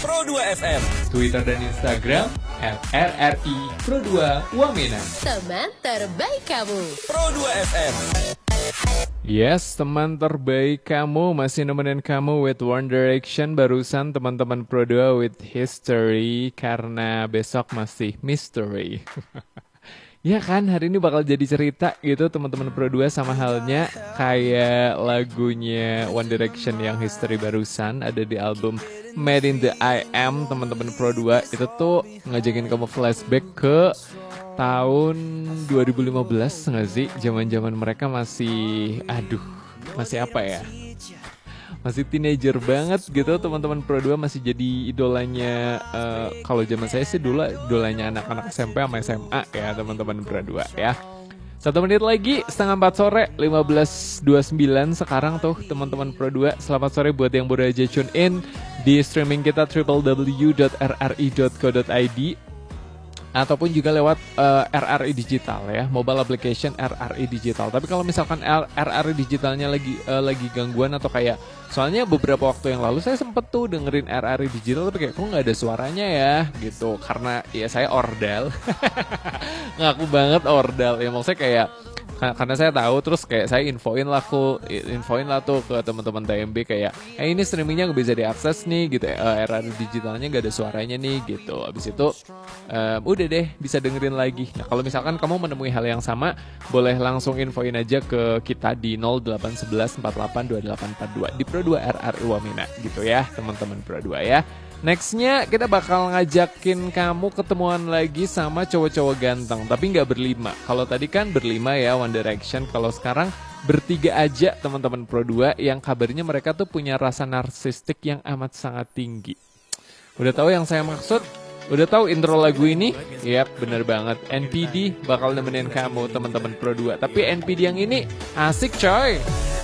Pro 2 FM. Twitter dan Instagram @RRI Pro 2 Wamena. Teman terbaik kamu. Pro 2 FM. Yes, teman terbaik kamu, masih nemenin kamu with One Direction. Barusan teman-teman Pro 2 with History, karena besok masih Mystery. Ya kan, hari ini bakal jadi cerita gitu teman-teman Pro 2, sama halnya kayak lagunya One Direction yang History barusan ada di album Made in the IM. Teman-teman Pro 2 itu tuh ngajakin kamu flashback ke tahun 2015 nggak sih? Zaman-zaman mereka masih masih apa ya? Masih teenager banget gitu, teman-teman Pro 2 masih jadi idolanya. Kalau zaman saya sih dulu idolanya anak-anak SMP sama SMA ya teman-teman Pro 2 ya. 1 menit lagi, setengah 4 sore, 15.29 sekarang tuh teman-teman Pro 2. Selamat sore buat yang baru aja tune in di streaming kita www.rri.co.id ataupun juga lewat RRI Digital ya, mobile application RRI Digital. Tapi kalau misalkan RRI Digitalnya lagi gangguan atau kayak, soalnya beberapa waktu yang lalu saya sempet tuh dengerin RRI Digital tapi kayak kok nggak ada suaranya ya gitu, karena ya saya ordal. Ngaku banget ordal ya, maksudnya kayak karena saya tahu, terus kayak saya infoin lah tuh ke teman-teman TMB kayak ini streamingnya nggak bisa diakses nih gitu, RRI Digitalnya nggak ada suaranya nih gitu. Abis itu udah deh bisa dengerin lagi. Nah kalau misalkan kamu menemui hal yang sama, boleh langsung infoin aja ke kita di 0811 48 2842 di Pro 2 RRI Wamena gitu ya teman-teman Pro 2 ya. Nextnya kita bakal ngajakin kamu ketemuan lagi sama cowok-cowok ganteng, tapi nggak berlima. Kalau tadi kan berlima ya One Direction, kalau sekarang bertiga aja teman-teman Pro 2 yang kabarnya mereka tuh punya rasa narsistik yang amat sangat tinggi. Udah tahu yang saya maksud? Udah tahu intro lagu ini? Yap, bener banget. NPD bakal nemenin kamu teman-teman Pro 2. Tapi NPD yang ini asik coy.